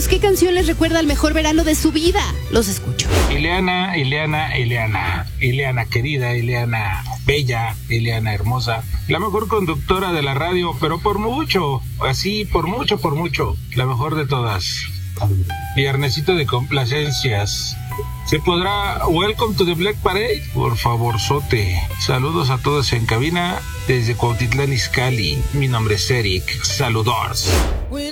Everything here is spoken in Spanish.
amigos, ¿qué canción les recuerda el mejor verano de su vida? Los escucho. Ileana, querida, Ileana, bella, Ileana hermosa, la mejor conductora de la radio, pero por mucho, por mucho, la mejor de todas. Viernesito de complacencias. ¿Se podrá Welcome to the Black Parade? Por favor, sote. Saludos a todos en cabina desde Cuautitlán Izcalli. Mi nombre es Eric. Saludos.